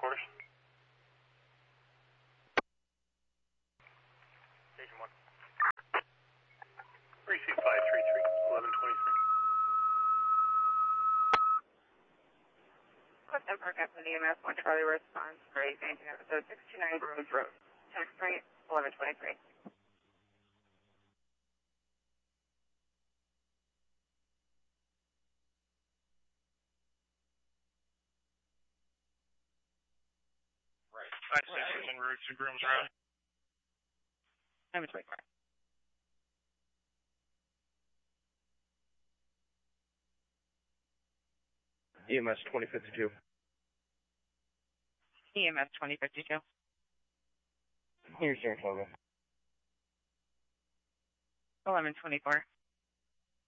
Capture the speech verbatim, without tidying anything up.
quarters. Station one. Receive five three three, eleven twenty-three. Clifton Park up in E M S one Charlie response for eight nineteen episode six two nine Groves Road. Tax rate eleven twenty-three. Right. five six is en route to Grooms Road. eleven twenty-four. E M S twenty fifty-two. E M S twenty fifty-two. Here's Saratoga. eleven twenty-four.